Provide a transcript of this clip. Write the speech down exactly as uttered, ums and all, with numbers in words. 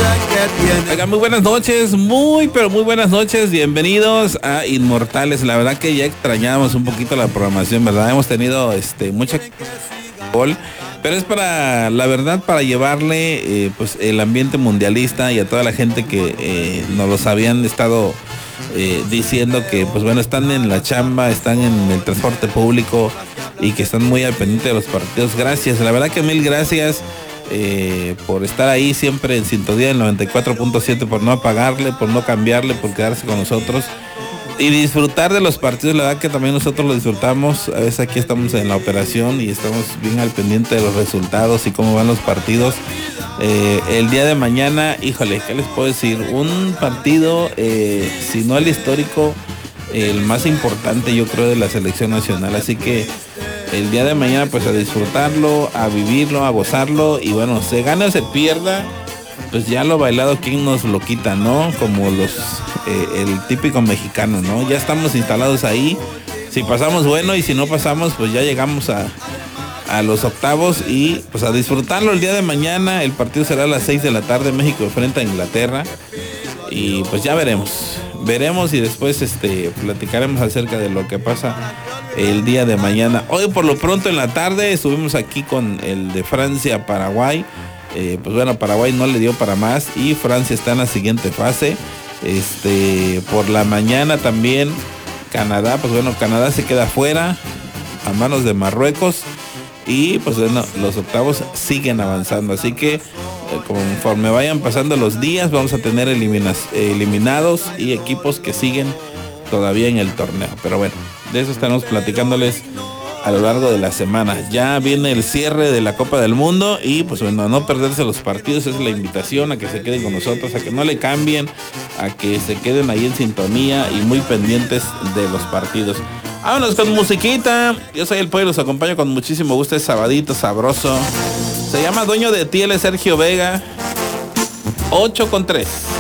Oigan, muy buenas noches, muy pero muy buenas noches, bienvenidos a Inmortales. La verdad que ya extrañábamos un poquito la programación, ¿verdad? Hemos tenido este mucha gol, pero es para, la verdad, para llevarle eh, pues el ambiente mundialista y a toda la gente que eh, nos los habían estado eh, diciendo que pues bueno, están en la chamba, están en el transporte público y que están muy al pendiente de los partidos. Gracias, la verdad que mil gracias. Eh, por estar ahí siempre en sintonía del noventa y cuatro punto siete, por no apagarle, por no cambiarle, por quedarse con nosotros y disfrutar de los partidos. La verdad que también nosotros lo disfrutamos. A veces aquí estamos en la operación y estamos bien al pendiente de los resultados y cómo van los partidos. Eh, el día de mañana, híjole, ¿qué les puedo decir? Un partido, eh, si no el histórico, el más importante, yo creo, de la selección nacional. Así que el día de mañana pues a disfrutarlo, a vivirlo, a gozarlo y bueno, se gana o se pierda, pues ya lo bailado, ¿quién nos lo quita, no? Como los eh, el típico mexicano, ¿no? Ya estamos instalados ahí. Si pasamos, bueno, y si no pasamos, pues ya llegamos a, a los octavos y pues a disfrutarlo el día de mañana. El partido será a las seis de la tarde, México enfrenta a Inglaterra y pues ya veremos. Veremos y después este platicaremos acerca de lo que pasa el día de mañana. Hoy por lo pronto en la tarde estuvimos aquí con el de Francia, Paraguay. Eh, pues bueno, Paraguay no le dio para más y Francia está en la siguiente fase. Este, por la mañana también Canadá, pues bueno, Canadá se queda fuera a manos de Marruecos y pues bueno, los octavos siguen avanzando. Así que conforme vayan pasando los días vamos a tener eliminas, eliminados y equipos que siguen todavía en el torneo. Pero bueno, de eso estaremos platicándoles a lo largo de la semana. Ya viene el cierre de la Copa del Mundo y pues bueno, a no perderse los partidos. Es la invitación a que se queden con nosotros, a que no le cambien, a que se queden ahí en sintonía y muy pendientes de los partidos. Vámonos con musiquita. Yo soy el Pollo y los acompaño con muchísimo gusto. Es sabadito sabroso. Se llama Dueño de ti, él es Sergio Vega. ocho con tres.